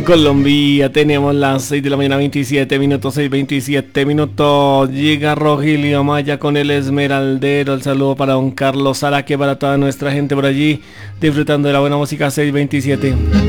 Colombia, tenemos las 6 de la mañana, 27 minutos, 6:27 minutos. Llega Rogelio Maya con el Esmeraldero. El saludo para don Carlos Araque, para toda nuestra gente por allí, disfrutando de la buena música. 6:27.